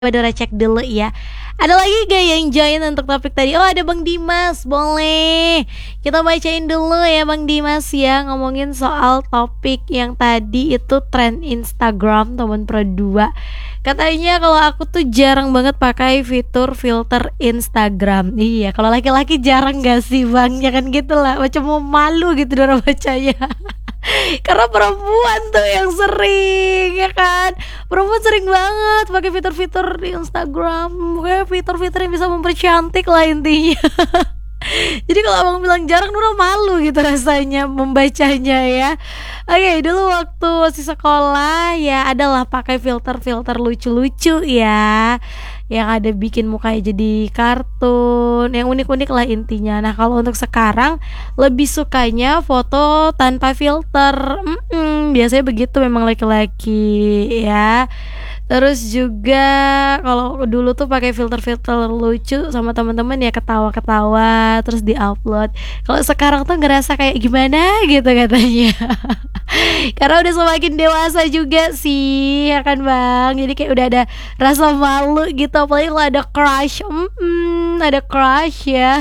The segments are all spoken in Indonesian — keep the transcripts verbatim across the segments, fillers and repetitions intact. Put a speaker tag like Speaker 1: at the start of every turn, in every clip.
Speaker 1: Dora cek dulu ya. Ada lagi gak yang join untuk topik tadi? Oh, ada Bang Dimas, boleh. Kita bacain dulu ya Bang Dimas ya, ngomongin soal topik yang tadi itu tren Instagram teman Pro dua. Katanya kalau aku tuh jarang banget pakai fitur filter Instagram. Iya, kalau laki-laki jarang gak sih Bang? Ya kan gitu lah, macam mau malu gitu Dora bacanya. Karena perempuan tuh yang sering, ya kan, perempuan sering banget pakai fitur-fitur di Instagram, kayak fitur-fitur yang bisa mempercantik lah intinya. Jadi kalau abang bilang jarang, Nura malu gitu rasanya membacanya ya. Oke, dulu waktu masih sekolah ya adalah pakai filter-filter lucu-lucu ya, yang ada bikin mukanya jadi kartun, yang unik-unik lah intinya. Nah kalau untuk sekarang lebih sukanya foto tanpa filter. Mm-mm, biasanya begitu memang laki-laki ya. Terus juga kalau dulu tuh pakai filter-filter lucu sama teman-teman ya, ketawa-ketawa terus diupload. Kalau sekarang tuh ngerasa kayak gimana gitu katanya. Karena udah semakin dewasa juga sih, ya kan Bang. Jadi kayak udah ada rasa malu gitu, apalagi kalau ada crush. Mm-mm, ada crush ya.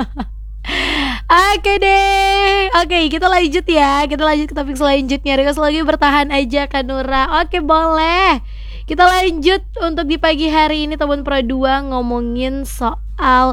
Speaker 1: Oke deh, oke kita lanjut ya, kita lanjut ke topik selanjutnya. Request lagi bertahan aja Kak Nura. Oke boleh. Kita lanjut untuk di pagi hari ini teman Pro dua, ngomongin soal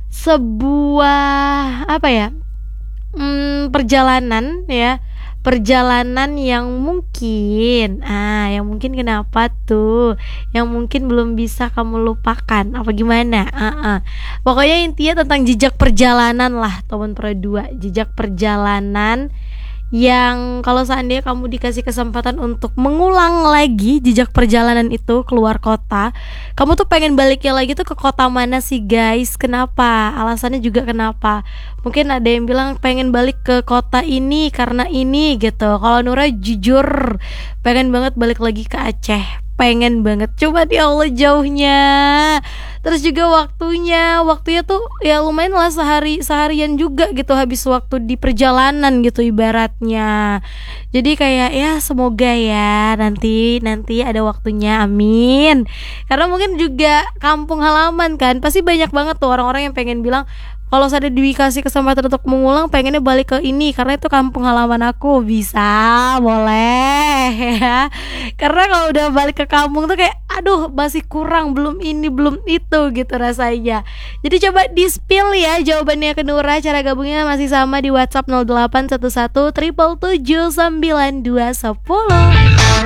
Speaker 1: sebuah apa ya, hmm, perjalanan ya, perjalanan yang mungkin, ah, yang mungkin kenapa tuh, yang mungkin belum bisa kamu lupakan, apa gimana? Uh-uh. Pokoknya intinya tentang jejak perjalanan lah, teman Pro dua, jejak perjalanan yang kalau seandainya kamu dikasih kesempatan untuk mengulang lagi jejak perjalanan itu keluar kota, kamu tuh pengen baliknya lagi tuh ke kota mana sih guys? Kenapa? Alasannya juga kenapa? Mungkin ada yang bilang pengen balik ke kota ini karena ini gitu. Kalau Nura jujur pengen banget balik lagi ke Aceh, pengen banget. Coba di Allah jauhnya, terus juga waktunya waktunya tuh ya lumayan lah, sehari seharian juga gitu, habis waktu di perjalanan gitu ibaratnya. Jadi kayak ya semoga ya nanti nanti ada waktunya, amin. Karena mungkin juga kampung halaman kan, pasti banyak banget tuh orang-orang yang pengen bilang kalau saya dikasih kesempatan untuk mengulang pengennya balik ke ini karena itu kampung halaman aku. Bisa, boleh ya. Karena kalau udah balik ke kampung tuh kayak aduh masih kurang, belum ini belum itu gitu rasanya. Jadi coba di spill ya jawabannya ke Nura. Cara gabungnya masih sama di WhatsApp nol delapan satu satu tujuh tujuh tujuh sembilan dua satu nol.